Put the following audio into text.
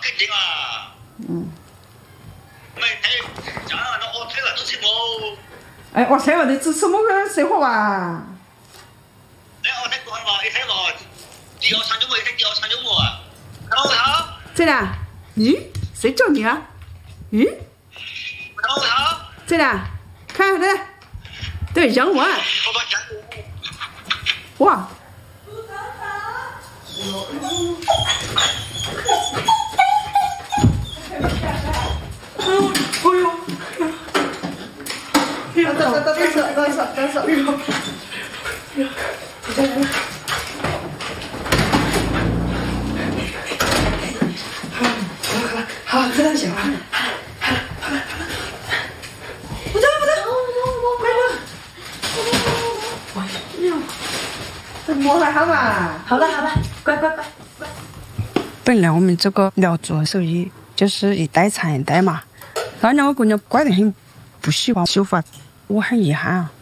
肯定啊。没睇，这样那我睇了都吃么？ 哎，我睇我哋做什麼嘅生活啊？ 你我睇過嘛？你睇我第二餐咗冇？你睇第二餐咗冇啊？看我这俩，咦，谁叫你啊？咦， 看我这俩，看这，对，杨丸， 我把讲。 哇。等手。好，知道行了。不走，乖。这摸还好吧？ 好了，乖。 本来我们这个聊做的时候就是一代传一代嘛，当年我姑娘乖得很，不喜欢修发，我很遗憾啊。